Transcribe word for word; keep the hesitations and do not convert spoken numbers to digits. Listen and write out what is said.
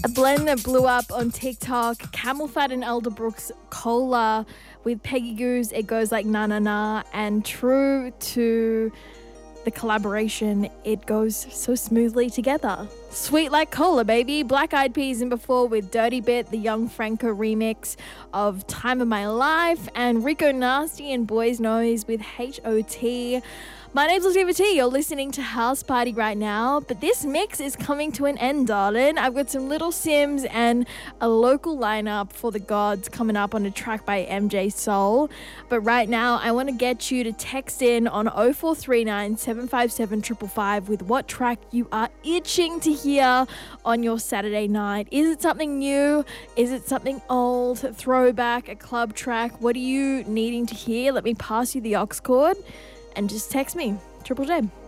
A blend that blew up on TikTok, Camel Fat and Elderbrook's Cola with Peggy Gou's It Goes Like Na Na Na, and true to the collaboration, it goes so smoothly together. Sweet like cola, baby. Black Eyed Peas in before with Dirty Bit, the Young Franco remix of Time of My Life, and Rico Nasty and Boys Noise with H O T. My name's Latifah T. You're listening to House Party right now, but this mix is coming to an end, darling. I've got some Little Sims and a local lineup for the gods coming up on a track by M J Soul. But right now, I want to get you to text in on oh four three nine, seven five seven, five five five with what track you are itching to hear on your Saturday night. Is it something new? Is it something old? Throwback? A club track? What are you needing to hear? Let me pass you the aux cord. And just text me, Triple J.